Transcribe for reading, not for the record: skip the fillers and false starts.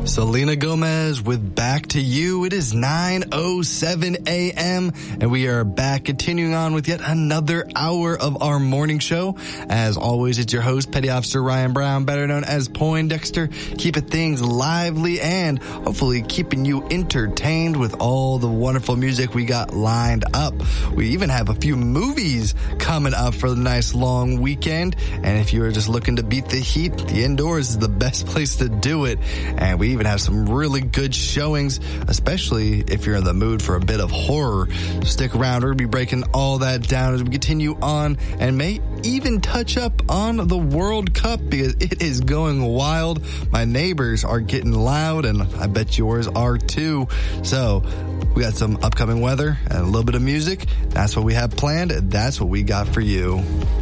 Selena Gomez with Back to You. It is 9:07 a.m. and we are back continuing on with yet another hour of our morning show. As always, it's your host, Petty Officer Ryan Brown, better known as Poindexter, keeping things lively and hopefully keeping you entertained with all the wonderful music we got lined up. We even have a few movies coming up for the nice long weekend. And if you are just looking to beat the heat, the indoors is the best place to do it. And we even have some really good showings, especially if you're in the mood for a bit of horror. Stick around. We're going to be breaking all that down as we continue on and may even touch up on the World Cup because it is going wild. My neighbors are getting loud and I bet yours are too. So we got some upcoming weather and a little bit of music. That's what we have planned. That's what we got for you.